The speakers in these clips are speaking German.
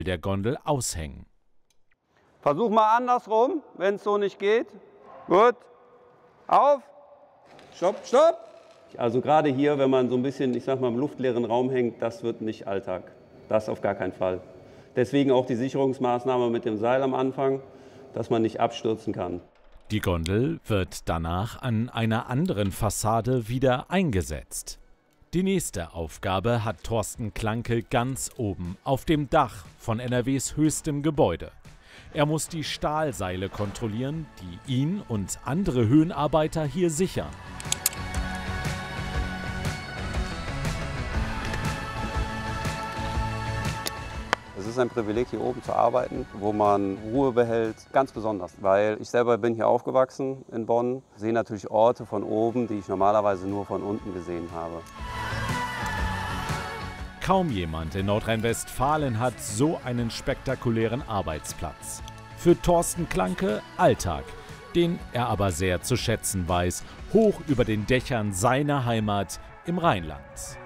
der Gondel aushängen. Versuch mal andersrum, wenn es so nicht geht. Gut. Auf. Stopp, stopp. Also gerade hier, wenn man so ein bisschen, ich sag mal, im luftleeren Raum hängt, das wird nicht Alltag. Das auf gar keinen Fall. Deswegen auch die Sicherungsmaßnahme mit dem Seil am Anfang, dass man nicht abstürzen kann. Die Gondel wird danach an einer anderen Fassade wieder eingesetzt. Die nächste Aufgabe hat Thorsten Klanke ganz oben auf dem Dach von NRWs höchstem Gebäude. Er muss die Stahlseile kontrollieren, die ihn und andere Höhenarbeiter hier sichern. Es ist ein Privileg, hier oben zu arbeiten, wo man Ruhe behält, ganz besonders. Weil ich selber bin hier aufgewachsen in Bonn, sehe natürlich Orte von oben, die ich normalerweise nur von unten gesehen habe. Kaum jemand in Nordrhein-Westfalen hat so einen spektakulären Arbeitsplatz. Für Thorsten Klanke Alltag, den er aber sehr zu schätzen weiß, hoch über den Dächern seiner Heimat im Rheinland.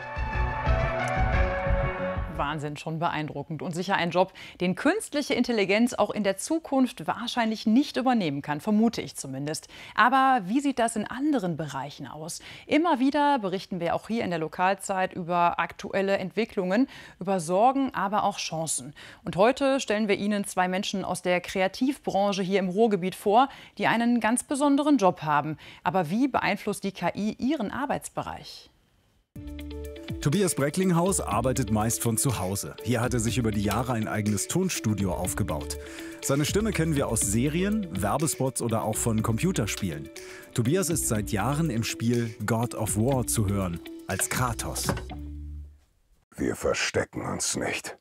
Wahnsinn, schon beeindruckend und sicher ein Job, den künstliche Intelligenz auch in der Zukunft wahrscheinlich nicht übernehmen kann, vermute ich zumindest. Aber wie sieht das in anderen Bereichen aus? Immer wieder berichten wir auch hier in der Lokalzeit über aktuelle Entwicklungen, über Sorgen, aber auch Chancen. Und heute stellen wir Ihnen zwei Menschen aus der Kreativbranche hier im Ruhrgebiet vor, die einen ganz besonderen Job haben. Aber wie beeinflusst die KI ihren Arbeitsbereich? Tobias Brecklinghaus arbeitet meist von zu Hause. Hier hat er sich über die Jahre ein eigenes Tonstudio aufgebaut. Seine Stimme kennen wir aus Serien, Werbespots oder auch von Computerspielen. Tobias ist seit Jahren im Spiel God of War zu hören, als Kratos. Wir verstecken uns nicht.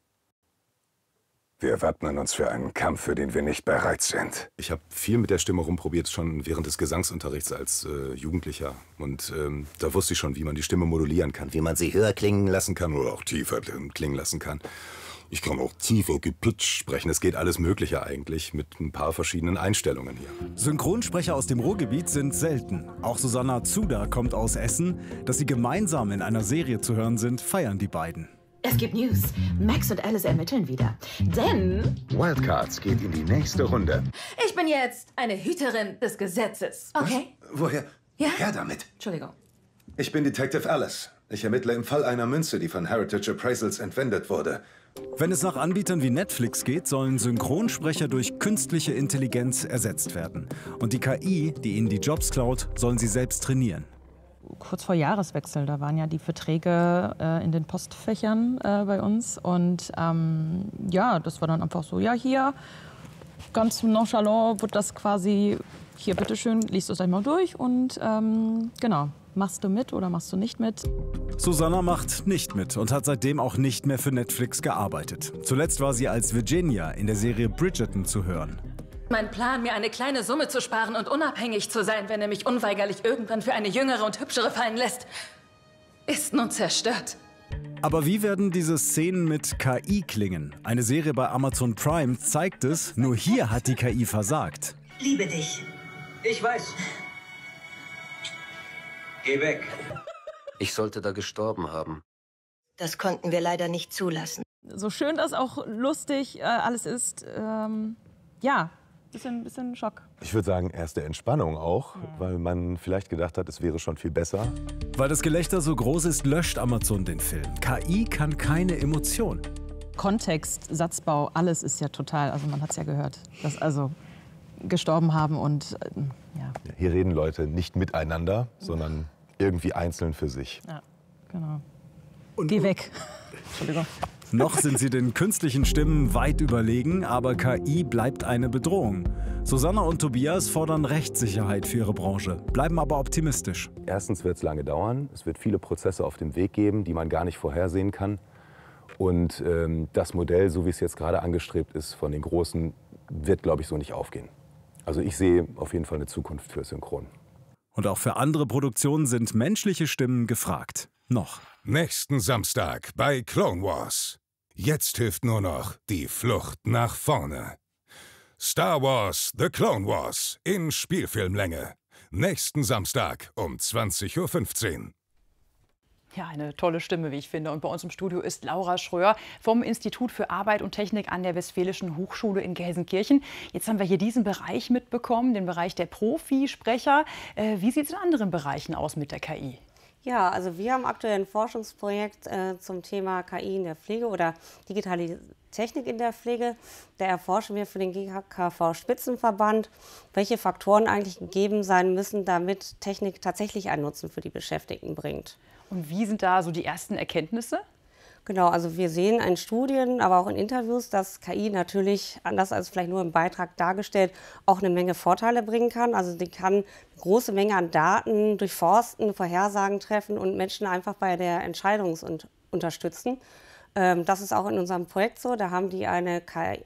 Wir wappnen uns für einen Kampf, für den wir nicht bereit sind. Ich habe viel mit der Stimme rumprobiert, schon während des Gesangsunterrichts als Jugendlicher. Und da wusste ich schon, wie man die Stimme modulieren kann. Wie man sie höher klingen lassen kann oder auch tiefer klingen lassen kann. Ich kann auch tiefer gepitcht sprechen. Es geht alles Mögliche eigentlich mit ein paar verschiedenen Einstellungen hier. Synchronsprecher aus dem Ruhrgebiet sind selten. Auch Susanna Zuda kommt aus Essen. Dass sie gemeinsam in einer Serie zu hören sind, feiern die beiden. Es gibt News. Max und Alice ermitteln wieder. Denn Wildcards geht in die nächste Runde. ich bin jetzt eine Hüterin des Gesetzes. Okay? Was? Woher? Ja? Her damit. Entschuldigung. Ich bin Detective Alice. Ich ermittle im Fall einer Münze, die von Heritage Appraisals entwendet wurde. Wenn es nach Anbietern wie Netflix geht, sollen Synchronsprecher durch künstliche Intelligenz ersetzt werden. Und die KI, die ihnen die Jobs klaut, sollen sie selbst trainieren. Kurz vor Jahreswechsel, da waren ja die Verträge in den Postfächern bei uns. Und ja, das war dann einfach so, ja, hier, ganz nonchalant wird das quasi, hier, bitteschön, liest es einmal durch und genau, machst du mit oder machst du nicht mit? Susanna macht nicht mit und hat seitdem auch nicht mehr für Netflix gearbeitet. Zuletzt war sie als Virginia in der Serie Bridgerton zu hören. Mein Plan, mir eine kleine Summe zu sparen und unabhängig zu sein, wenn er mich unweigerlich irgendwann für eine jüngere und hübschere fallen lässt, ist nun zerstört. Aber wie werden diese Szenen mit KI klingen? Eine Serie bei Amazon Prime zeigt es, nur hier hat die KI versagt. Liebe dich. Ich weiß. Geh weg. Ich sollte da gestorben haben. Das konnten wir leider nicht zulassen. So schön das auch lustig alles ist, ja, bisschen Schock. Ich würde sagen, erste Entspannung auch, weil man vielleicht gedacht hat, es wäre schon viel besser. Weil das Gelächter so groß ist, löscht Amazon den Film. KI kann keine Emotion. Kontext, Satzbau, alles ist ja total, also man hat es ja gehört, dass also gestorben haben und ja. Hier reden Leute nicht miteinander, sondern irgendwie einzeln für sich. Ja, genau. Geh weg. Entschuldigung. Noch sind sie den künstlichen Stimmen weit überlegen, aber KI bleibt eine Bedrohung. Susanna und Tobias fordern Rechtssicherheit für ihre Branche, bleiben aber optimistisch. Erstens wird es lange dauern. Es wird viele Prozesse auf dem Weg geben, die man gar nicht vorhersehen kann. Und das Modell, so wie es jetzt gerade angestrebt ist von den Großen, wird, glaube ich, so nicht aufgehen. Also ich sehe auf jeden Fall eine Zukunft für Synchron. Und auch für andere Produktionen sind menschliche Stimmen gefragt. Noch. Nächsten Samstag bei Clone Wars. Jetzt hilft nur noch die Flucht nach vorne. Star Wars The Clone Wars in Spielfilmlänge. Nächsten Samstag um 20:15 Uhr. Ja, eine tolle Stimme, wie ich finde. Und bei uns im Studio ist Laura Schröer vom Institut für Arbeit und Technik an der Westfälischen Hochschule in Gelsenkirchen. Jetzt haben wir hier diesen Bereich mitbekommen, den Bereich der Profisprecher. Wie sieht es in anderen Bereichen aus mit der KI? Ja, also wir haben aktuell ein Forschungsprojekt zum Thema KI in der Pflege oder digitale Technik in der Pflege. Da erforschen wir für den GKV-Spitzenverband, welche Faktoren eigentlich gegeben sein müssen, damit Technik tatsächlich einen Nutzen für die Beschäftigten bringt. Und wie sind da so die ersten Erkenntnisse? Genau, also wir sehen in Studien, aber auch in Interviews, dass KI natürlich, anders als vielleicht nur im Beitrag dargestellt, auch eine Menge Vorteile bringen kann. Also die kann eine große Menge an Daten durchforsten, Vorhersagen treffen und Menschen einfach bei der Entscheidung unterstützen. Das ist auch in unserem Projekt so. Da haben die eine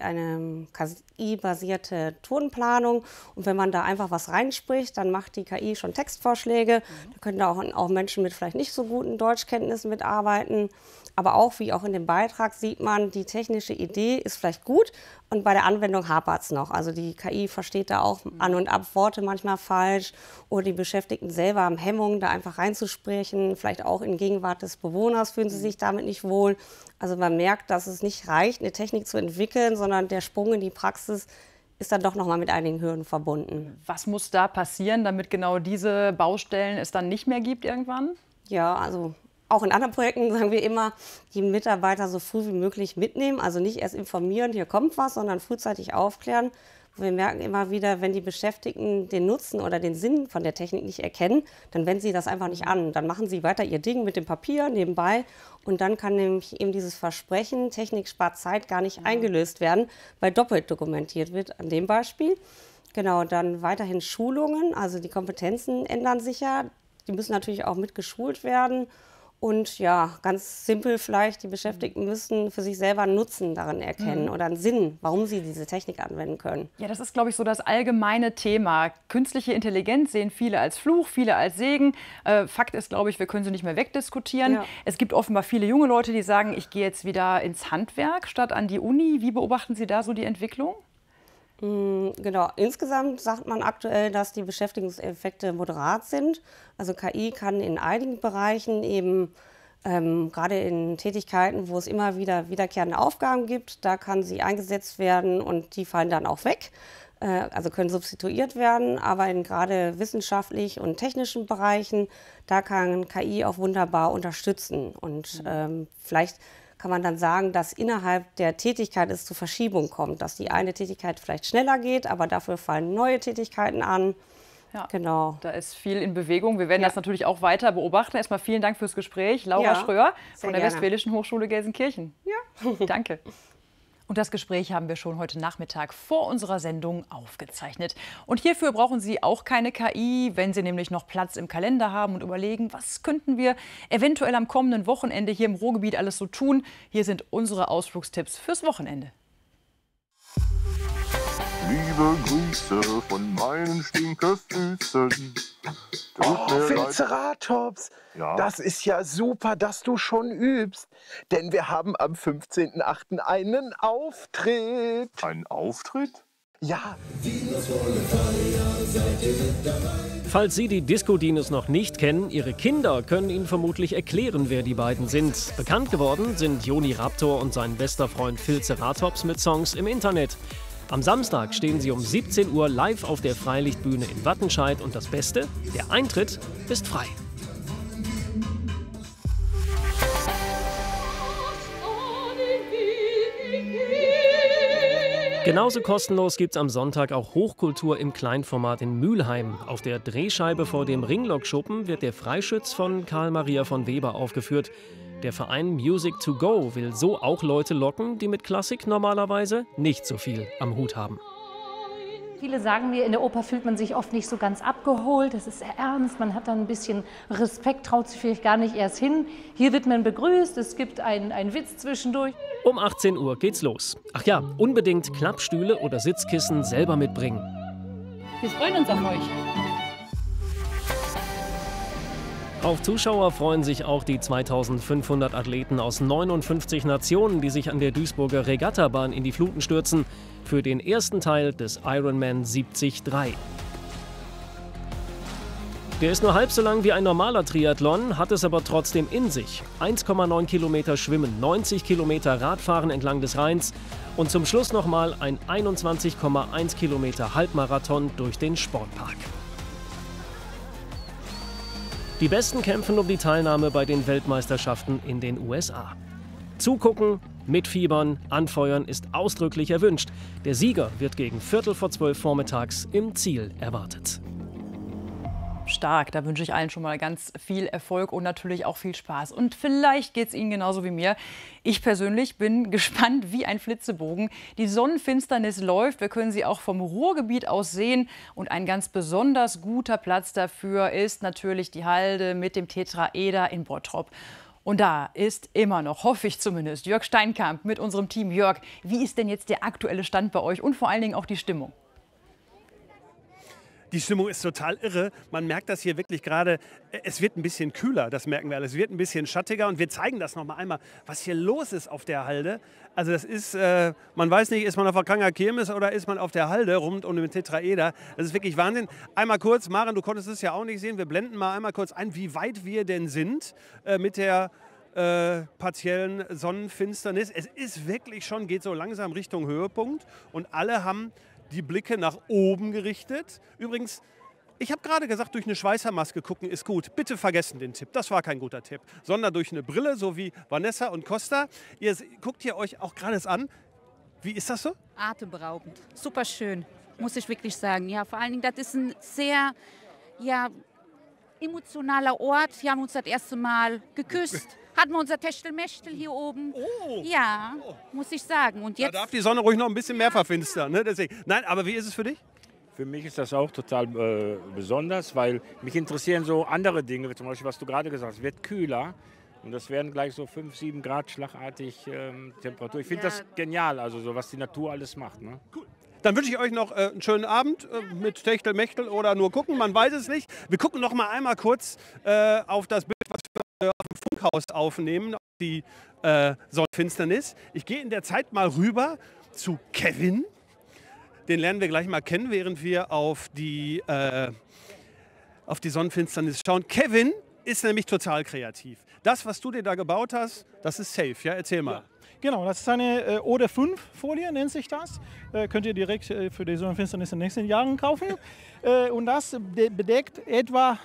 KI-basierte Tourenplanung. Und wenn man da einfach was reinspricht, dann macht die KI schon Textvorschläge. Da können da auch Menschen mit vielleicht nicht so guten Deutschkenntnissen mitarbeiten. Aber auch, wie auch in dem Beitrag, sieht man, die technische Idee ist vielleicht gut und bei der Anwendung hapert es noch. Also die KI versteht da auch An- und Abworte manchmal falsch oder die Beschäftigten selber haben Hemmungen, da einfach reinzusprechen. Vielleicht auch in Gegenwart des Bewohners fühlen sie sich damit nicht wohl. Also man merkt, dass es nicht reicht, eine Technik zu entwickeln, sondern der Sprung in die Praxis ist dann doch noch mal mit einigen Hürden verbunden. Was muss da passieren, damit genau diese Baustellen es dann nicht mehr gibt irgendwann? Ja, also auch in anderen Projekten sagen wir immer, die Mitarbeiter so früh wie möglich mitnehmen. Also nicht erst informieren, hier kommt was, sondern frühzeitig aufklären. Wir merken immer wieder, wenn die Beschäftigten den Nutzen oder den Sinn von der Technik nicht erkennen, dann wenden sie das einfach nicht an. Dann machen sie weiter ihr Ding mit dem Papier nebenbei. Und dann kann nämlich eben dieses Versprechen, Technik spart Zeit, gar nicht eingelöst werden, weil doppelt dokumentiert wird an dem Beispiel. Genau, dann weiterhin Schulungen. Also die Kompetenzen ändern sich ja. Die müssen natürlich auch mitgeschult werden. Und ja, ganz simpel vielleicht, die Beschäftigten müssen für sich selber einen Nutzen darin erkennen oder einen Sinn, warum sie diese Technik anwenden können. Ja, das ist, glaube ich, so das allgemeine Thema. Künstliche Intelligenz sehen viele als Fluch, viele als Segen. Fakt ist, glaube ich, wir können sie nicht mehr wegdiskutieren. Ja. Es gibt offenbar viele junge Leute, die sagen, ich gehe jetzt wieder ins Handwerk statt an die Uni. Wie beobachten Sie da so die Entwicklung? Genau, insgesamt sagt man aktuell, dass die Beschäftigungseffekte moderat sind. Also KI kann in einigen Bereichen eben, gerade in Tätigkeiten, wo es immer wieder wiederkehrende Aufgaben gibt, da kann sie eingesetzt werden und die fallen dann auch weg, also können substituiert werden. Aber in gerade wissenschaftlich und technischen Bereichen, da kann KI auch wunderbar unterstützen. Und vielleicht kann man dann sagen, dass innerhalb der Tätigkeit es zu Verschiebung kommt, dass die eine Tätigkeit vielleicht schneller geht, aber dafür fallen neue Tätigkeiten an. Ja, genau. Da ist viel in Bewegung. Wir werden das natürlich auch weiter beobachten. Erstmal vielen Dank fürs Gespräch. Laura Schröer von der Westfälischen Hochschule Gelsenkirchen. Ja. Danke. Und das Gespräch haben wir schon heute Nachmittag vor unserer Sendung aufgezeichnet. Und hierfür brauchen Sie auch keine KI, wenn Sie nämlich noch Platz im Kalender haben und überlegen, was könnten wir eventuell am kommenden Wochenende hier im Ruhrgebiet alles so tun. Hier sind unsere Ausflugstipps fürs Wochenende. Liebe Grüße von meinen Stinkefüßen. Filzeratops, ja? Das ist ja super, dass du schon übst. Denn wir haben am 15.08. einen Auftritt. Einen Auftritt? Ja. Falls Sie die Disco-Dinos noch nicht kennen, Ihre Kinder können Ihnen vermutlich erklären, wer die beiden sind. Bekannt geworden sind Joni Raptor und sein bester Freund Filzeratops mit Songs im Internet. Am Samstag stehen sie um 17 Uhr live auf der Freilichtbühne in Wattenscheid und das Beste, der Eintritt ist frei. Genauso kostenlos gibt's am Sonntag auch Hochkultur im Kleinformat in Mülheim. Auf der Drehscheibe vor dem Ringlockschuppen wird der Freischütz von Karl Maria von Weber aufgeführt. Der Verein Music to Go will so auch Leute locken, die mit Klassik normalerweise nicht so viel am Hut haben. Viele sagen mir, in der Oper fühlt man sich oft nicht so ganz abgeholt, es ist sehr ernst, man hat dann ein bisschen Respekt, traut sich vielleicht gar nicht erst hin. Hier wird man begrüßt, es gibt einen Witz zwischendurch. Um 18 Uhr geht's los. Ach ja, unbedingt Klappstühle oder Sitzkissen selber mitbringen. Wir freuen uns auf euch. Auf Zuschauer freuen sich auch die 2500 Athleten aus 59 Nationen, die sich an der Duisburger Regattabahn in die Fluten stürzen, für den ersten Teil des Ironman 73. Der ist nur halb so lang wie ein normaler Triathlon, hat es aber trotzdem in sich. 1,9 Kilometer Schwimmen, 90 Kilometer Radfahren entlang des Rheins und zum Schluss nochmal ein 21,1 Kilometer Halbmarathon durch den Sportpark. Die Besten kämpfen um die Teilnahme bei den Weltmeisterschaften in den USA. Zugucken, mitfiebern, anfeuern ist ausdrücklich erwünscht. Der Sieger wird gegen 11:45 vormittags im Ziel erwartet. Stark, da wünsche ich allen schon mal ganz viel Erfolg und natürlich auch viel Spaß. Und vielleicht geht es Ihnen genauso wie mir. Ich persönlich bin gespannt wie ein Flitzebogen. Die Sonnenfinsternis läuft, wir können sie auch vom Ruhrgebiet aus sehen. Und ein ganz besonders guter Platz dafür ist natürlich die Halde mit dem Tetraeder in Bottrop. Und da ist immer noch, hoffe ich zumindest, Jörg Steinkamp mit unserem Team. Jörg, wie ist denn jetzt der aktuelle Stand bei euch und vor allen Dingen auch die Stimmung? Die Stimmung ist total irre. Man merkt das hier wirklich gerade. Es wird ein bisschen kühler, das merken wir alle. Es wird ein bisschen schattiger und wir zeigen das noch mal einmal, was hier los ist auf der Halde. Also das ist, man weiß nicht, ist man auf der Kanger Kirmes oder ist man auf der Halde rund um den Tetraeder. Das ist wirklich Wahnsinn. Einmal kurz, Maren, du konntest es ja auch nicht sehen. Wir blenden mal einmal kurz ein, wie weit wir denn sind mit der partiellen Sonnenfinsternis. Es ist wirklich schon, geht so langsam Richtung Höhepunkt und alle haben die Blicke nach oben gerichtet. Übrigens, ich habe gerade gesagt, durch eine Schweißermaske gucken ist gut. Bitte vergessen den Tipp, das war kein guter Tipp. Sondern durch eine Brille, so wie Vanessa und Costa. Ihr guckt hier euch auch gerade an. Wie ist das so? Atemberaubend, super schön, muss ich wirklich sagen. Ja, vor allen Dingen, das ist ein sehr emotionaler Ort. Wir haben uns das erste Mal geküsst. Hatten wir unser Techtelmechtel hier oben. Oh. Ja, muss ich sagen. Und jetzt Da darf die Sonne ruhig noch ein bisschen mehr verfinstern. Ne? Deswegen. Nein, aber wie ist es für dich? Für mich ist das auch total besonders, weil mich interessieren so andere Dinge, zum Beispiel, was du gerade gesagt hast, es wird kühler. Und das werden gleich so 5, 7 Grad schlagartig Temperatur. Ich finde das genial, also so, was die Natur alles macht. Ne? Cool. Dann wünsche ich euch noch einen schönen Abend mit Techtelmechtel oder nur gucken, man weiß es nicht. Wir gucken noch mal einmal kurz auf das Bild, was wir auf dem Funkhaus aufnehmen, auf die Sonnenfinsternis. Ich gehe in der Zeit mal rüber zu Kevin. Den lernen wir gleich mal kennen, während wir auf die Sonnenfinsternis schauen. Kevin ist nämlich total kreativ. Das, was du dir da gebaut hast, das ist safe, ja? Erzähl mal. Ja. Genau, das ist eine Oder 5 Folie, nennt sich das. Könnt ihr direkt für die Sonnenfinsternis in den nächsten Jahren kaufen. Und das bedeckt etwa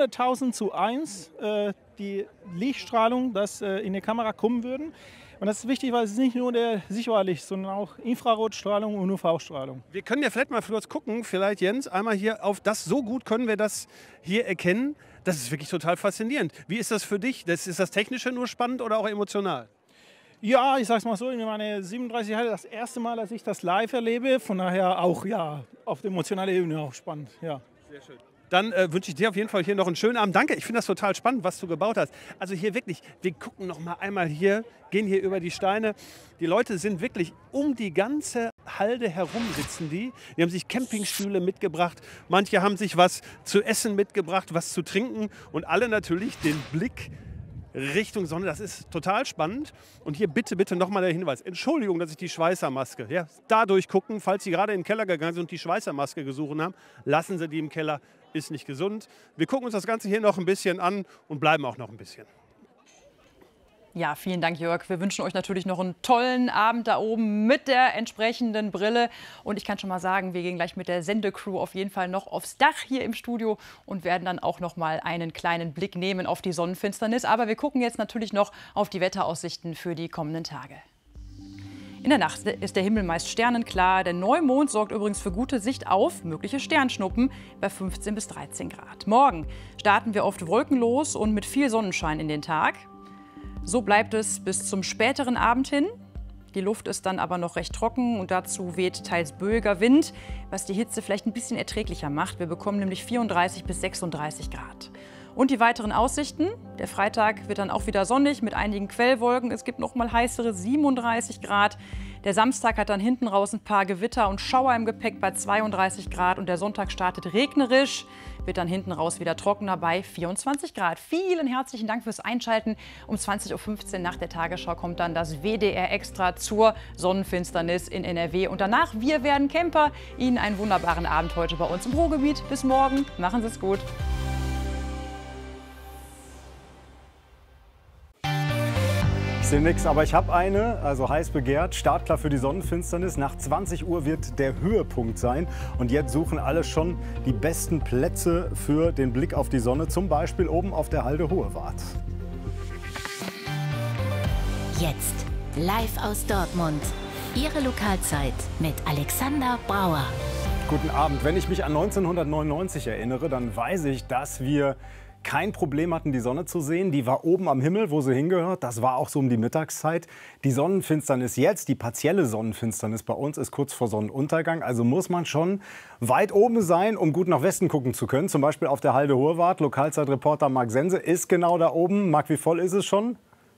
100.000:1 die Lichtstrahlung, das in die Kamera kommen würden. Und das ist wichtig, weil es ist nicht nur der Sichtlicht, sondern auch Infrarotstrahlung und UV-Strahlung. Wir können ja vielleicht mal kurz gucken, vielleicht Jens, einmal hier auf das, so gut können wir das hier erkennen. Das ist wirklich total faszinierend. Wie ist das für dich? Ist das Technische nur spannend oder auch emotional? Ja, ich sag's mal so, in meine 37 Jahre das erste Mal, dass ich das live erlebe. Von daher auch auf der emotionalen Ebene auch spannend. Ja. Sehr schön. Dann wünsche ich dir auf jeden Fall hier noch einen schönen Abend. Danke, ich finde das total spannend, was du gebaut hast. Also hier wirklich, wir gucken noch mal einmal hier, gehen hier über die Steine. Die Leute sind wirklich um die ganze Halde herum sitzen die. Die haben sich Campingstühle mitgebracht. Manche haben sich was zu essen mitgebracht, was zu trinken. Und alle natürlich den Blick Richtung Sonne, das ist total spannend. Und hier bitte, bitte nochmal der Hinweis. Entschuldigung, dass ich die Schweißermaske, da durchgucken, falls Sie gerade in den Keller gegangen sind und die Schweißermaske gesucht haben, lassen Sie die im Keller, ist nicht gesund. Wir gucken uns das Ganze hier noch ein bisschen an und bleiben auch noch ein bisschen. Ja, vielen Dank, Jörg. Wir wünschen euch natürlich noch einen tollen Abend da oben mit der entsprechenden Brille. Und ich kann schon mal sagen, wir gehen gleich mit der Sendecrew auf jeden Fall noch aufs Dach hier im Studio und werden dann auch noch mal einen kleinen Blick nehmen auf die Sonnenfinsternis. Aber wir gucken jetzt natürlich noch auf die Wetteraussichten für die kommenden Tage. In der Nacht ist der Himmel meist sternenklar. Der Neumond sorgt übrigens für gute Sicht auf mögliche Sternschnuppen bei 15 bis 13 Grad. Morgen starten wir oft wolkenlos und mit viel Sonnenschein in den Tag. So bleibt es bis zum späteren Abend hin. Die Luft ist dann aber noch recht trocken und dazu weht teils böiger Wind, was die Hitze vielleicht ein bisschen erträglicher macht. Wir bekommen nämlich 34 bis 36 Grad. Und die weiteren Aussichten. Der Freitag wird dann auch wieder sonnig mit einigen Quellwolken. Es gibt noch mal heißere 37 Grad. Der Samstag hat dann hinten raus ein paar Gewitter und Schauer im Gepäck bei 32 Grad. Und der Sonntag startet regnerisch, wird dann hinten raus wieder trockener bei 24 Grad. Vielen herzlichen Dank fürs Einschalten. Um 20:15 Uhr nach der Tagesschau kommt dann das WDR Extra zur Sonnenfinsternis in NRW. Und danach Wir werden Camper. Ihnen einen wunderbaren Abend heute bei uns im Ruhrgebiet. Bis morgen. Machen Sie es gut. trotzdem nichts, aber ich habe eine, also heiß begehrt, startklar für die Sonnenfinsternis. Nach 20 Uhr wird der Höhepunkt sein und jetzt suchen alle schon die besten Plätze für den Blick auf die Sonne, zum Beispiel oben auf der Halde Hohewart. Jetzt live aus Dortmund. Ihre Lokalzeit mit Alexander Brauer. Guten Abend. Wenn ich mich an 1999 erinnere, dann weiß ich, dass wir kein Problem hatten, die Sonne zu sehen. Die war oben am Himmel, wo sie hingehört. Das war auch so um die Mittagszeit. Die Sonnenfinsternis jetzt, die partielle Sonnenfinsternis bei uns, ist kurz vor Sonnenuntergang. Also muss man schon weit oben sein, um gut nach Westen gucken zu können. Zum Beispiel auf der Halde Hohewart. Lokalzeitreporter Marc Sense ist genau da oben. Marc, wie voll ist es schon?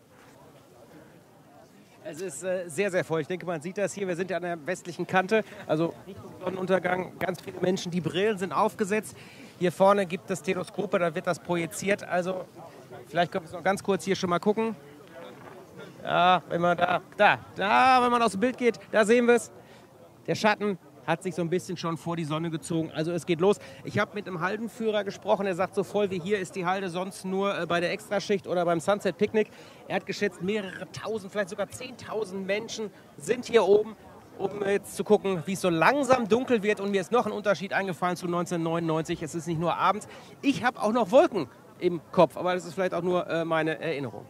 Es ist sehr, sehr voll. Ich denke, man sieht das hier. Wir sind ja an der westlichen Kante, also Richtung Sonnenuntergang. Ganz viele Menschen, die Brillen sind aufgesetzt. Hier vorne gibt es Teleskope, da wird das projiziert. Also vielleicht können wir es noch ganz kurz hier schon mal gucken. Ja, wenn man wenn man aus dem Bild geht, da sehen wir es. Der Schatten hat sich so ein bisschen schon vor die Sonne gezogen. Also es geht los. Ich habe mit einem Haldenführer gesprochen. Er sagt, so voll wie hier ist die Halde sonst nur bei der Extraschicht oder beim Sunset Picnic. Er hat geschätzt, mehrere tausend, vielleicht sogar 10.000 Menschen sind hier oben, um jetzt zu gucken, wie es so langsam dunkel wird. Und mir ist noch ein Unterschied eingefallen zu 1999. Es ist nicht nur abends. Ich habe auch noch Wolken im Kopf, aber das ist vielleicht auch nur meine Erinnerung.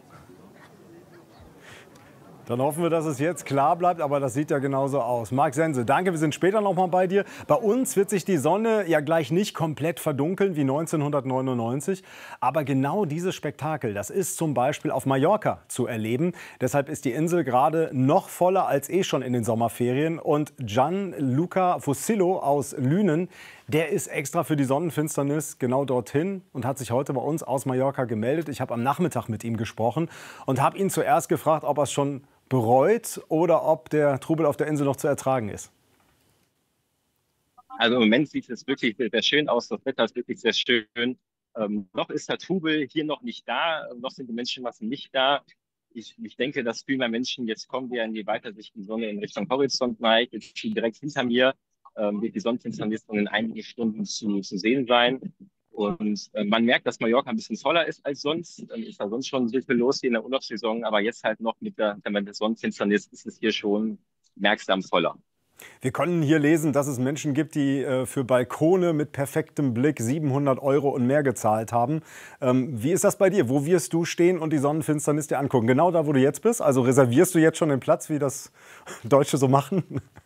Dann hoffen wir, dass es jetzt klar bleibt, aber das sieht ja genauso aus. Marc Sense, danke, wir sind später noch mal bei dir. Bei uns wird sich die Sonne ja gleich nicht komplett verdunkeln wie 1999, aber genau dieses Spektakel, das ist zum Beispiel auf Mallorca zu erleben. Deshalb ist die Insel gerade noch voller als schon in den Sommerferien. Und Gianluca Fusillo aus Lünen, der ist extra für die Sonnenfinsternis genau dorthin und hat sich heute bei uns aus Mallorca gemeldet. Ich habe am Nachmittag mit ihm gesprochen und habe ihn zuerst gefragt, ob er es schon bereut oder ob der Trubel auf der Insel noch zu ertragen ist. Also im Moment sieht es wirklich sehr schön aus. Das Wetter ist wirklich sehr schön. Noch ist der Trubel hier noch nicht da. Noch sind die Menschenmassen nicht da. Ich denke, dass viel mehr Menschen jetzt kommen, wir in die Weitersicht die Sonne in Richtung Horizont neigt. Jetzt direkt hinter mir wird die Sonnenfinsternis in einigen Stunden zu sehen sein. Und man merkt, dass Mallorca ein bisschen voller ist als sonst. Ist da sonst schon so viel los hier in der Urlaubssaison, aber jetzt halt noch mit der Sonnenfinsternis ist es hier schon merksam voller. Wir können hier lesen, dass es Menschen gibt, die für Balkone mit perfektem Blick 700 € und mehr gezahlt haben. Wie ist das bei dir? Wo wirst du stehen und die Sonnenfinsternis dir angucken? Genau da, wo du jetzt bist? Also reservierst du jetzt schon den Platz, wie das Deutsche so machen?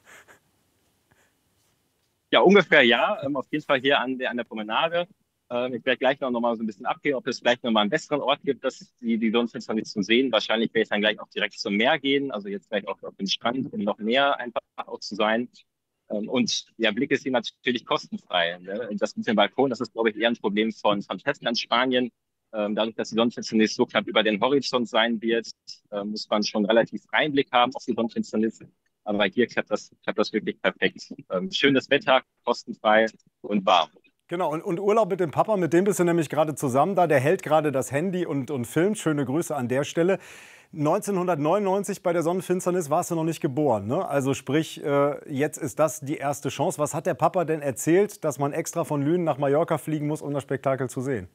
Ja, ungefähr ja. Auf jeden Fall hier an der Promenade. Ich werde gleich noch mal so ein bisschen abgehen, ob es vielleicht noch mal einen besseren Ort gibt, dass die Sonnenfinsternis zu sehen. Wahrscheinlich werde ich dann gleich auch direkt zum Meer gehen, also jetzt gleich auch auf den Strand, um noch näher einfach auch zu sein. Und der Blick ist hier natürlich kostenfrei. Ne? Das mit dem Balkon, das ist, glaube ich, eher ein Problem von Festland Spanien. Dadurch, dass die Sonnenfinsternis so knapp über den Horizont sein wird, muss man schon relativ freien Blick haben auf die Sonnenfinsternis. Aber hier klappt das wirklich perfekt. Schönes Wetter, kostenfrei und warm. Genau, und Urlaub mit dem Papa, mit dem bist du nämlich gerade zusammen da. Der hält gerade das Handy und filmt. Schöne Grüße an der Stelle. 1999 bei der Sonnenfinsternis warst du noch nicht geboren, ne? Also sprich, jetzt ist das die erste Chance. Was hat der Papa denn erzählt, dass man extra von Lünen nach Mallorca fliegen muss, um das Spektakel zu sehen?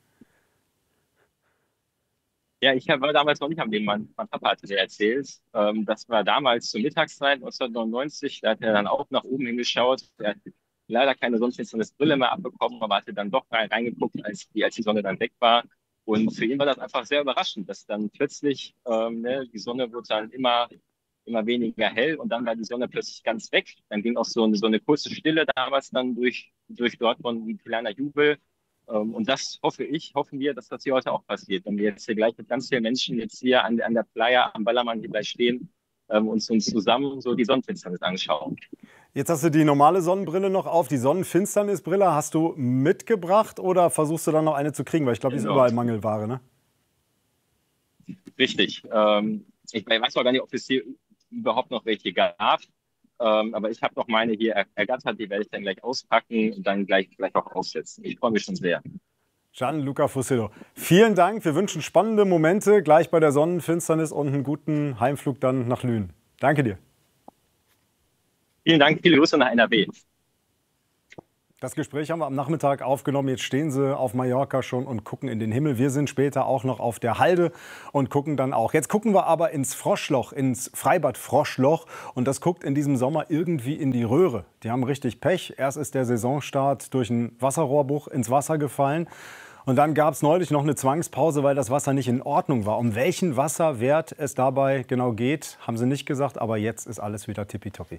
Ja, ich war damals noch nicht am Leben. Mein Papa hatte mir erzählt. Das war damals zur Mittagszeit 1999. Da hat er dann auch nach oben hingeschaut. Er hat leider keine Sonnenfinsternisbrille mehr abbekommen, aber hatte dann doch reingeguckt, als die Sonne dann weg war. Und für ihn war das einfach sehr überraschend, dass dann plötzlich die Sonne wurde dann immer weniger hell und dann war die Sonne plötzlich ganz weg. Dann ging auch so eine kurze Stille damals dann durch Dortmund, ein kleiner Jubel. Und das hoffen wir, dass das hier heute auch passiert. Wenn wir jetzt hier gleich mit ganz vielen Menschen jetzt hier an der Playa am Ballermann hier gleich stehen, uns zusammen so die Sonnenfinsternis anschauen. Jetzt hast du die normale Sonnenbrille noch auf. Die Sonnenfinsternisbrille hast du mitgebracht oder versuchst du dann noch eine zu kriegen? Weil ich glaube, die ist überall Mangelware, ne? Richtig. Ich weiß auch gar nicht, ob es hier überhaupt noch welche gab. Aber ich habe noch meine hier ergattert. Die werde ich dann gleich auspacken und dann gleich auch aufsetzen. Ich freue mich schon sehr. Gianluca Fusillo, vielen Dank. Wir wünschen spannende Momente gleich bei der Sonnenfinsternis und einen guten Heimflug dann nach Lünen. Danke dir. Vielen Dank, viele Grüße nach NRW. Das Gespräch haben wir am Nachmittag aufgenommen. Jetzt stehen sie auf Mallorca schon und gucken in den Himmel. Wir sind später auch noch auf der Halde und gucken dann auch. Jetzt gucken wir aber ins Froschloch, ins Freibad Froschloch. Und das guckt in diesem Sommer irgendwie in die Röhre. Die haben richtig Pech. Erst ist der Saisonstart durch einen Wasserrohrbruch ins Wasser gefallen. Und dann gab es neulich noch eine Zwangspause, weil das Wasser nicht in Ordnung war. Um welchen Wasserwert es dabei genau geht, haben sie nicht gesagt. Aber jetzt ist alles wieder tippitoppi.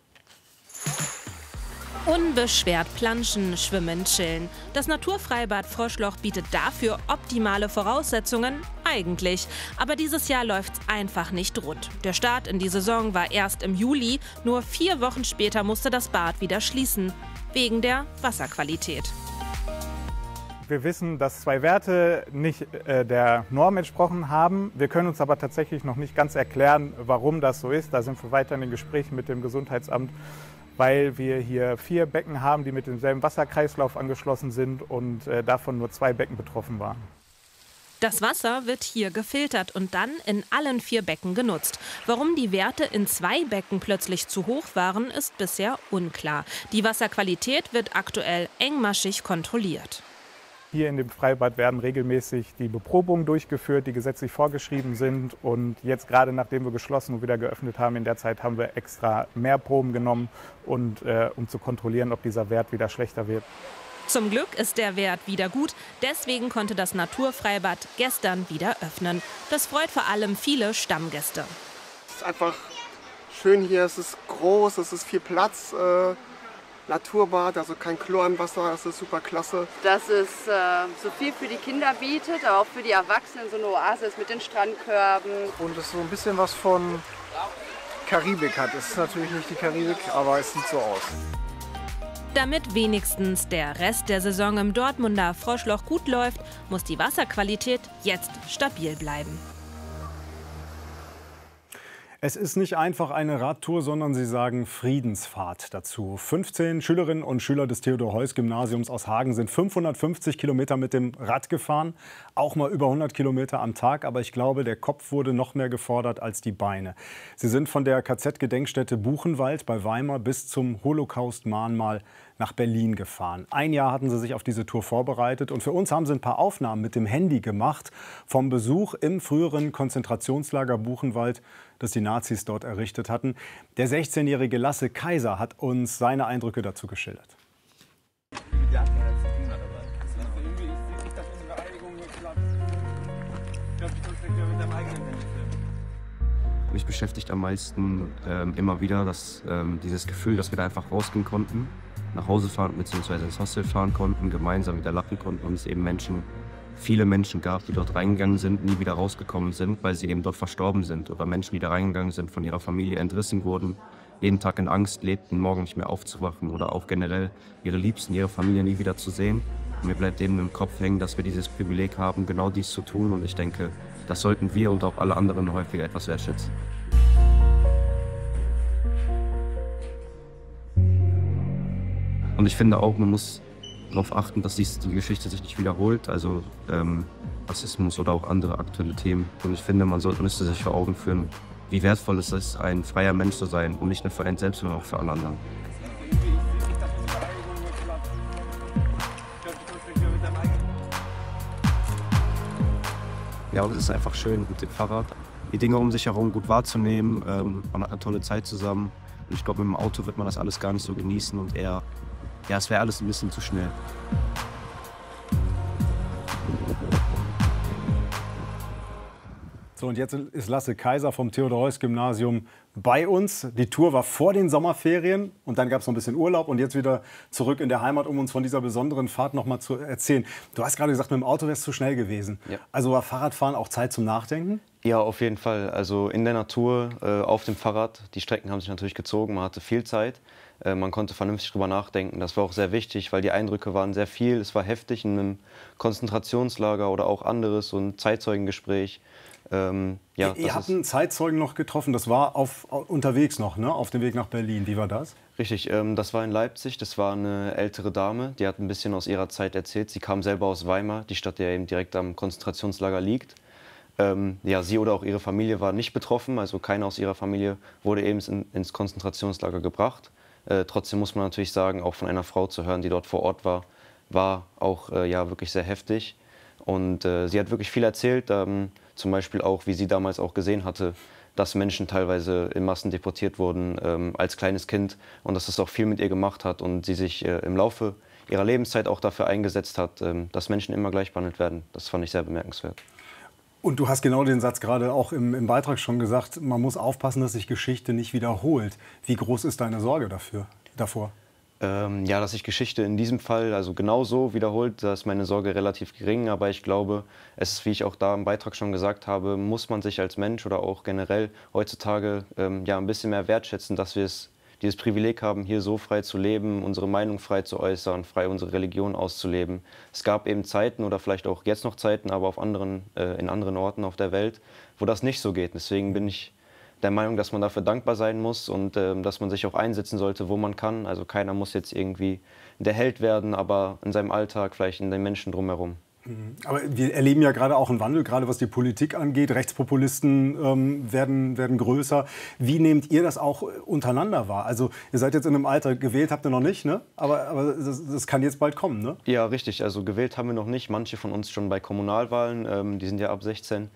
Unbeschwert planschen, schwimmen, chillen. Das Naturfreibad Froschloch bietet dafür optimale Voraussetzungen, eigentlich. Aber dieses Jahr läuft's einfach nicht rund. Der Start in die Saison war erst im Juli. Nur 4 Wochen später musste das Bad wieder schließen. Wegen der Wasserqualität. Wir wissen, dass 2 Werte nicht der Norm entsprochen haben. Wir können uns aber tatsächlich noch nicht ganz erklären, warum das so ist. Da sind wir weiter in den Gesprächen mit dem Gesundheitsamt, weil wir hier 4 Becken haben, die mit demselben Wasserkreislauf angeschlossen sind und davon nur 2 Becken betroffen waren. Das Wasser wird hier gefiltert und dann in allen 4 Becken genutzt. Warum die Werte in 2 Becken plötzlich zu hoch waren, ist bisher unklar. Die Wasserqualität wird aktuell engmaschig kontrolliert. Hier in dem Freibad werden regelmäßig die Beprobungen durchgeführt, die gesetzlich vorgeschrieben sind. Und jetzt gerade nachdem wir geschlossen und wieder geöffnet haben, in der Zeit haben wir extra mehr Proben genommen, um zu kontrollieren, ob dieser Wert wieder schlechter wird. Zum Glück ist der Wert wieder gut. Deswegen konnte das Naturfreibad gestern wieder öffnen. Das freut vor allem viele Stammgäste. Es ist einfach schön hier, es ist groß, es ist viel Platz. Naturbad, also kein Chlor im Wasser, das ist super klasse. Dass es so viel für die Kinder bietet, aber auch für die Erwachsenen, so eine Oase ist mit den Strandkörben. Und es so ein bisschen was von Karibik hat. Es ist natürlich nicht die Karibik, aber es sieht so aus. Damit wenigstens der Rest der Saison im Dortmunder Froschloch gut läuft, muss die Wasserqualität jetzt stabil bleiben. Es ist nicht einfach eine Radtour, sondern sie sagen Friedensfahrt dazu. 15 Schülerinnen und Schüler des Theodor-Heuss-Gymnasiums aus Hagen sind 550 Kilometer mit dem Rad gefahren. Auch mal über 100 Kilometer am Tag. Aber ich glaube, der Kopf wurde noch mehr gefordert als die Beine. Sie sind von der KZ-Gedenkstätte Buchenwald bei Weimar bis zum Holocaust-Mahnmal nach Berlin gefahren. Ein Jahr hatten sie sich auf diese Tour vorbereitet und für uns haben sie ein paar Aufnahmen mit dem Handy gemacht vom Besuch im früheren Konzentrationslager Buchenwald, das die Nazis dort errichtet hatten. Der 16-jährige Lasse Kaiser hat uns seine Eindrücke dazu geschildert. Mich beschäftigt am meisten immer wieder dieses Gefühl, dass wir da einfach rausgehen konnten, nach Hause fahren bzw. ins Hostel fahren konnten, gemeinsam wieder lachen konnten und es eben viele Menschen gab, die dort reingegangen sind, nie wieder rausgekommen sind, weil sie eben dort verstorben sind oder Menschen, die da reingegangen sind, von ihrer Familie entrissen wurden, jeden Tag in Angst lebten, morgen nicht mehr aufzuwachen oder auch generell ihre Liebsten, ihre Familie nie wieder zu sehen. Und mir bleibt eben im Kopf hängen, dass wir dieses Privileg haben, genau dies zu tun und ich denke, das sollten wir und auch alle anderen häufiger etwas wertschätzen. Und ich finde auch, man muss darauf achten, dass die Geschichte sich nicht wiederholt, also Rassismus oder auch andere aktuelle Themen. Und ich finde, müsste sich vor Augen führen, wie wertvoll es ist, ein freier Mensch zu sein und nicht nur für einen selbst, sondern auch für alle anderen. Ja, und es ist einfach schön mit dem Fahrrad, die Dinge um sich herum gut wahrzunehmen. Man hat eine tolle Zeit zusammen. Und ich glaube, mit dem Auto wird man das alles gar nicht so genießen und eher, ja, es wäre alles ein bisschen zu schnell. So, und jetzt ist Lasse Kaiser vom Theodor-Heuss-Gymnasium bei uns. Die Tour war vor den Sommerferien und dann gab es noch ein bisschen Urlaub und jetzt wieder zurück in der Heimat, um uns von dieser besonderen Fahrt noch mal zu erzählen. Du hast gerade gesagt, mit dem Auto wäre es zu schnell gewesen. Ja. Also war Fahrradfahren auch Zeit zum Nachdenken? Ja, auf jeden Fall. Also in der Natur, auf dem Fahrrad. Die Strecken haben sich natürlich gezogen, man hatte viel Zeit. Man konnte vernünftig drüber nachdenken. Das war auch sehr wichtig, weil die Eindrücke waren sehr viel. Es war heftig in einem Konzentrationslager oder auch anderes, so ein Zeitzeugengespräch. Ja, ihr habt einen Zeitzeugen noch getroffen, das war unterwegs noch, ne? Auf dem Weg nach Berlin. Wie war das? Richtig, das war in Leipzig, das war eine ältere Dame, die hat ein bisschen aus ihrer Zeit erzählt. Sie kam selber aus Weimar, die Stadt, die ja eben direkt am Konzentrationslager liegt. Ja, sie oder auch ihre Familie war nicht betroffen, also keiner aus ihrer Familie wurde eben ins Konzentrationslager gebracht. Trotzdem muss man natürlich sagen, auch von einer Frau zu hören, die dort vor Ort war auch ja, wirklich sehr heftig. Und sie hat wirklich viel erzählt, zum Beispiel auch, wie sie damals auch gesehen hatte, dass Menschen teilweise in Massen deportiert wurden als kleines Kind und dass das auch viel mit ihr gemacht hat und sie sich im Laufe ihrer Lebenszeit auch dafür eingesetzt hat, dass Menschen immer gleich behandelt werden. Das fand ich sehr bemerkenswert. Und du hast genau den Satz gerade auch im Beitrag schon gesagt, man muss aufpassen, dass sich Geschichte nicht wiederholt. Wie groß ist deine Sorge davor? Ja, dass sich Geschichte in diesem Fall also genauso wiederholt, da ist meine Sorge relativ gering. Aber ich glaube, es ist, wie ich auch da im Beitrag schon gesagt habe, muss man sich als Mensch oder auch generell heutzutage ja, ein bisschen mehr wertschätzen, dass wir dieses Privileg haben, hier so frei zu leben, unsere Meinung frei zu äußern, frei unsere Religion auszuleben. Es gab eben Zeiten oder vielleicht auch jetzt noch Zeiten, aber in anderen Orten auf der Welt, wo das nicht so geht. Deswegen bin ich der Meinung, dass man dafür dankbar sein muss und dass man sich auch einsetzen sollte, wo man kann. Also keiner muss jetzt irgendwie der Held werden, aber in seinem Alltag, vielleicht in den Menschen drumherum. Aber wir erleben ja gerade auch einen Wandel, gerade was die Politik angeht. Rechtspopulisten werden größer. Wie nehmt ihr das auch untereinander wahr? Also ihr seid jetzt in einem Alter, gewählt habt ihr noch nicht, ne? Aber das kann jetzt bald kommen, ne? Ja, richtig. Also gewählt haben wir noch nicht. Manche von uns schon bei Kommunalwahlen, die sind ja ab 16.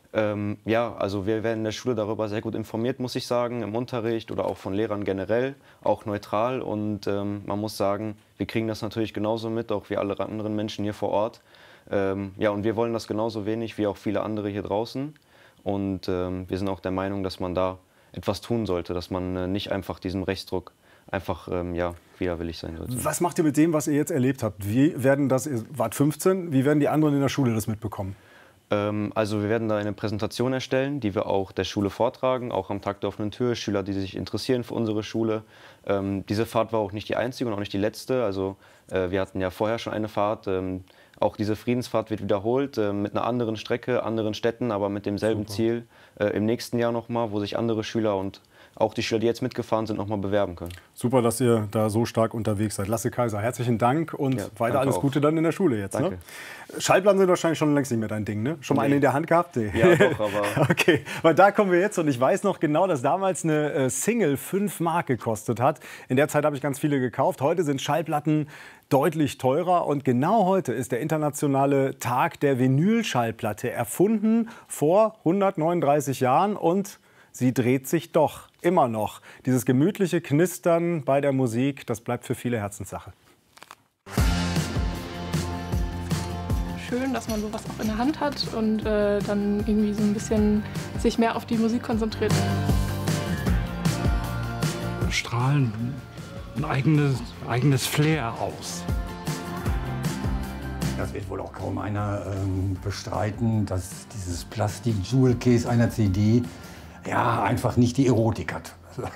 Ja, also wir werden in der Schule darüber sehr gut informiert, muss ich sagen, im Unterricht oder auch von Lehrern generell, auch neutral. Und man muss sagen, wir kriegen das natürlich genauso mit, auch wie alle anderen Menschen hier vor Ort. Ja, und wir wollen das genauso wenig wie auch viele andere hier draußen. Und wir sind auch der Meinung, dass man da etwas tun sollte, dass man nicht einfach diesem Rechtsdruck einfach ja, widerwillig sein sollte. Was macht ihr mit dem, was ihr jetzt erlebt habt? Wie werden das, ihr wart 15, wie werden die anderen in der Schule das mitbekommen? Also wir werden da eine Präsentation erstellen, die wir auch der Schule vortragen, auch am Tag der offenen Tür, Schüler, die sich interessieren für unsere Schule. Diese Fahrt war auch nicht die einzige und auch nicht die letzte. Also wir hatten ja vorher schon eine Fahrt. Auch diese Friedensfahrt wird wiederholt mit einer anderen Strecke, anderen Städten, aber mit demselben Ziel im nächsten Jahr nochmal, wo sich andere Schüler und auch die Schüler, die jetzt mitgefahren sind, nochmal bewerben können. Super, dass ihr da so stark unterwegs seid. Lasse Kaiser, herzlichen Dank und ja, weiter alles Gute dann in der Schule jetzt. Danke. Ne? Schallplatten sind wahrscheinlich schon längst nicht mehr dein Ding, ne? Schon mal eine in der Hand gehabt? Nee. Ja, doch, aber... Okay, weil da kommen wir jetzt und ich weiß noch genau, dass damals eine Single 5 Mark gekostet hat. In der Zeit habe ich ganz viele gekauft. Heute sind Schallplatten deutlich teurer und genau heute ist der internationale Tag der Vinylschallplatte, erfunden vor 139 Jahren und sie dreht sich doch immer noch. Dieses gemütliche Knistern bei der Musik, das bleibt für viele Herzenssache. Schön, dass man sowas auch in der Hand hat und dann irgendwie so ein bisschen sich mehr auf die Musik konzentriert. Strahlen ein eigenes Flair aus. Das wird wohl auch kaum einer bestreiten, dass dieses Plastik-Jewel-Case einer CD ja einfach nicht die Erotik hat.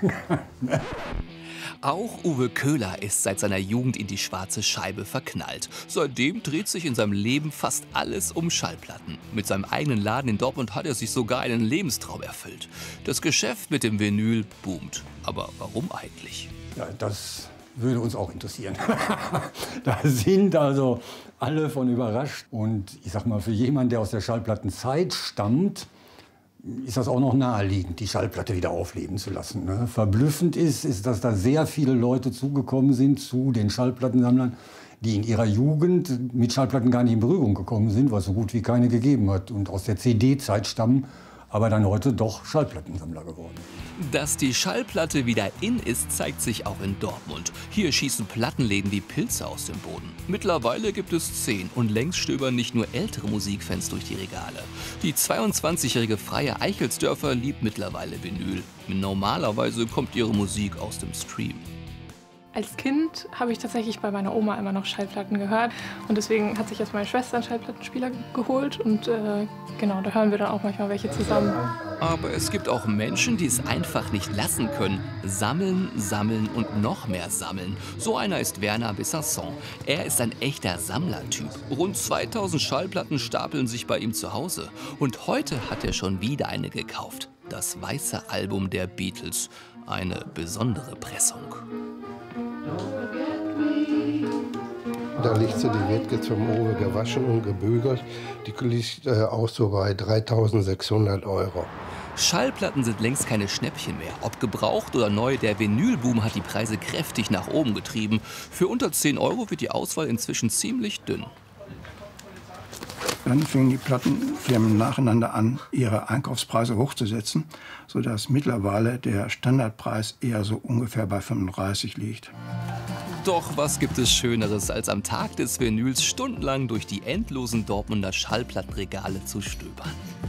Auch Uwe Köhler ist seit seiner Jugend in die schwarze Scheibe verknallt. Seitdem dreht sich in seinem Leben fast alles um Schallplatten. Mit seinem eigenen Laden in Dortmund hat er sich sogar einen Lebenstraum erfüllt. Das Geschäft mit dem Vinyl boomt. Aber warum eigentlich? Ja, das würde uns auch interessieren. Da sind also alle von überrascht. Und ich sag mal, für jemanden, der aus der Schallplattenzeit stammt, ist das auch noch naheliegend, die Schallplatte wieder aufleben zu lassen. Ne? Verblüffend ist, dass da sehr viele Leute zugekommen sind zu den Schallplattensammlern, die in ihrer Jugend mit Schallplatten gar nicht in Berührung gekommen sind, weil es so gut wie keine gegeben hat und aus der CD-Zeit stammen, aber dann heute doch Schallplattensammler geworden. Dass die Schallplatte wieder in ist, zeigt sich auch in Dortmund. Hier schießen Plattenläden wie Pilze aus dem Boden. Mittlerweile gibt es 10 und längst stöbern nicht nur ältere Musikfans durch die Regale. Die 22-jährige Freie Eichelsdörfer liebt mittlerweile Vinyl. Normalerweise kommt ihre Musik aus dem Stream. Als Kind habe ich tatsächlich bei meiner Oma immer noch Schallplatten gehört und deswegen hat sich jetzt meine Schwester einen Schallplattenspieler geholt und genau, da hören wir dann auch manchmal welche zusammen. Aber es gibt auch Menschen, die es einfach nicht lassen können. Sammeln, sammeln und noch mehr sammeln. So einer ist Werner Bessasson. Er ist ein echter Sammlertyp. Rund 2000 Schallplatten stapeln sich bei ihm zu Hause. Und heute hat er schon wieder eine gekauft. Das weiße Album der Beatles. Eine besondere Pressung. Da liegt sie, die wird jetzt vom Owe gewaschen und gebügelt. Die liegt auch so bei 3.600 €. Schallplatten sind längst keine Schnäppchen mehr. Ob gebraucht oder neu, der Vinylboom hat die Preise kräftig nach oben getrieben. Für unter 10 € wird die Auswahl inzwischen ziemlich dünn. Dann fingen die Plattenfirmen nacheinander an, ihre Einkaufspreise hochzusetzen, sodass mittlerweile der Standardpreis eher so ungefähr bei 35 liegt. Doch was gibt es Schöneres, als am Tag des Vinyls stundenlang durch die endlosen Dortmunder Schallplattenregale zu stöbern?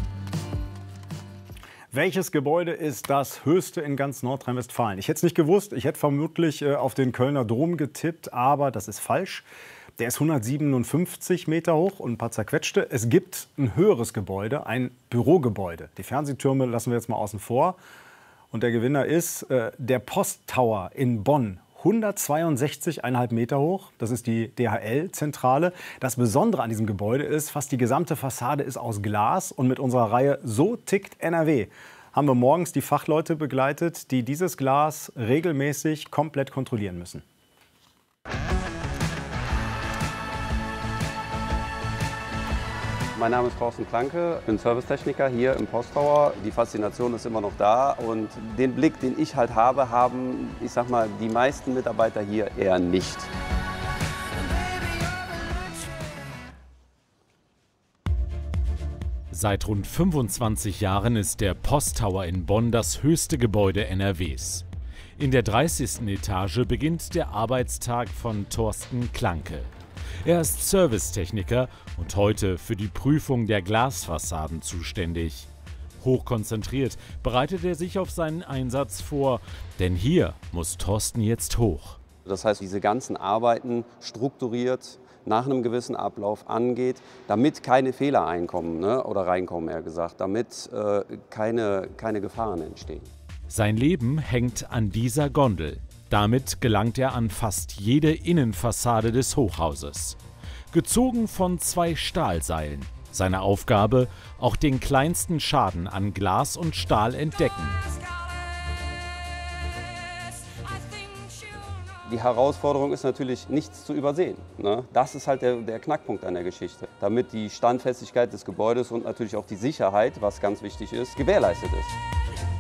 Welches Gebäude ist das höchste in ganz Nordrhein-Westfalen? Ich hätte es nicht gewusst. Ich hätte vermutlich auf den Kölner Dom getippt, aber das ist falsch. Der ist 157 Meter hoch und ein paar zerquetschte. Es gibt ein höheres Gebäude, ein Bürogebäude. Die Fernsehtürme lassen wir jetzt mal außen vor. Und der Gewinner ist der Posttower in Bonn. 162,5 Meter hoch. Das ist die DHL-Zentrale. Das Besondere an diesem Gebäude ist, fast die gesamte Fassade ist aus Glas. Und mit unserer Reihe So tickt NRW haben wir morgens die Fachleute begleitet, die dieses Glas regelmäßig komplett kontrollieren müssen. Mein Name ist Thorsten Klanke, ich bin Servicetechniker hier im Posttower. Die Faszination ist immer noch da und den Blick, den ich halt habe, haben, ich sag mal, die meisten Mitarbeiter hier eher nicht. Seit rund 25 Jahren ist der Posttower in Bonn das höchste Gebäude NRWs. In der 30. Etage beginnt der Arbeitstag von Thorsten Klanke. Er ist Servicetechniker und heute für die Prüfung der Glasfassaden zuständig. Hochkonzentriert bereitet er sich auf seinen Einsatz vor, denn hier muss Thorsten jetzt hoch. Das heißt, diese ganzen Arbeiten strukturiert nach einem gewissen Ablauf angeht, damit keine Fehler oder reinkommen, eher gesagt, damit keine Gefahren entstehen. Sein Leben hängt an dieser Gondel. Damit gelangt er an fast jede Innenfassade des Hochhauses. Gezogen von 2 Stahlseilen. Seine Aufgabe, auch den kleinsten Schaden an Glas und Stahl entdecken. Die Herausforderung ist natürlich, nichts zu übersehen. Das ist halt der Knackpunkt an der Geschichte. Damit die Standfestigkeit des Gebäudes und natürlich auch die Sicherheit, was ganz wichtig ist, gewährleistet ist.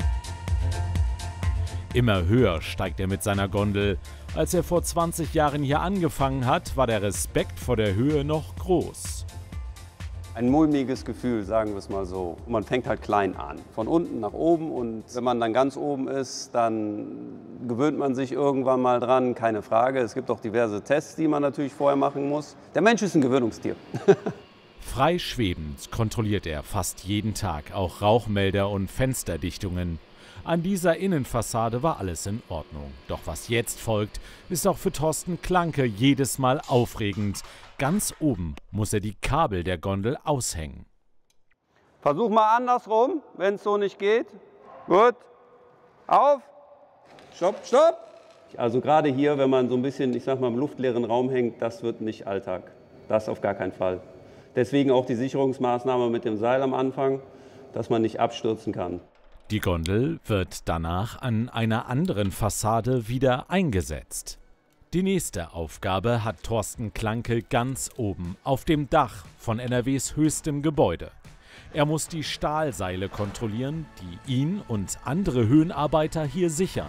Immer höher steigt er mit seiner Gondel. Als er vor 20 Jahren hier angefangen hat, war der Respekt vor der Höhe noch groß. Ein mulmiges Gefühl, sagen wir es mal so. Man fängt halt klein an, von unten nach oben. Und wenn man dann ganz oben ist, dann gewöhnt man sich irgendwann mal dran, keine Frage. Es gibt auch diverse Tests, die man natürlich vorher machen muss. Der Mensch ist ein Gewöhnungstier. Frei schwebend kontrolliert er fast jeden Tag auch Rauchmelder und Fensterdichtungen. An dieser Innenfassade war alles in Ordnung. Doch was jetzt folgt, ist auch für Thorsten Klanke jedes Mal aufregend. Ganz oben muss er die Kabel der Gondel aushängen. Versuch mal andersrum, wenn es so nicht geht. Gut. Auf. Stopp, stopp. Also gerade hier, wenn man so ein bisschen, ich sag mal, im luftleeren Raum hängt, das wird nicht Alltag. Das auf gar keinen Fall. Deswegen auch die Sicherungsmaßnahme mit dem Seil am Anfang, dass man nicht abstürzen kann. Die Gondel wird danach an einer anderen Fassade wieder eingesetzt. Die nächste Aufgabe hat Thorsten Klanke ganz oben auf dem Dach von NRWs höchstem Gebäude. Er muss die Stahlseile kontrollieren, die ihn und andere Höhenarbeiter hier sichern.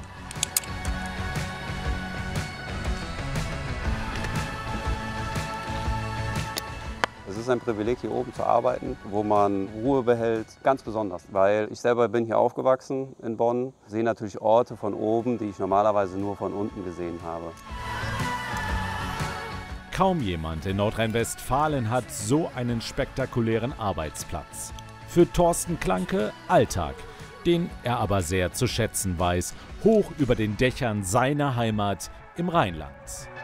Es ist ein Privileg, hier oben zu arbeiten, wo man Ruhe behält, ganz besonders. Weil ich selber bin hier aufgewachsen in Bonn, sehe natürlich Orte von oben, die ich normalerweise nur von unten gesehen habe. Kaum jemand in Nordrhein-Westfalen hat so einen spektakulären Arbeitsplatz. Für Thorsten Klanke Alltag, den er aber sehr zu schätzen weiß, hoch über den Dächern seiner Heimat im Rheinland.